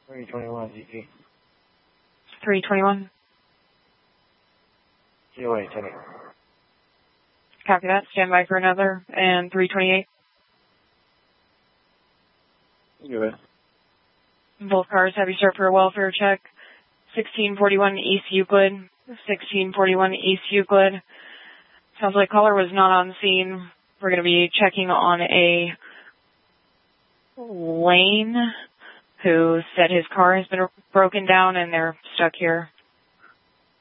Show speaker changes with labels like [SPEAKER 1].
[SPEAKER 1] 321 GP.
[SPEAKER 2] 321.
[SPEAKER 1] COA, 10.
[SPEAKER 2] Copy that. Stand by for another. And 328.
[SPEAKER 1] COA.
[SPEAKER 2] Both cars have you start for a welfare check. 1641 East Euclid. 1641 East Euclid. Sounds like caller was not on scene. We're going to be checking on a Lane who said his car has been broken down and they're stuck here.